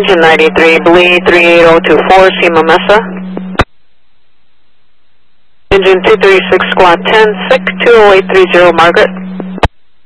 Engine 93, bleed 38024, Sima Mesa. Engine 236, squad 10, SIC 20830, Margaret.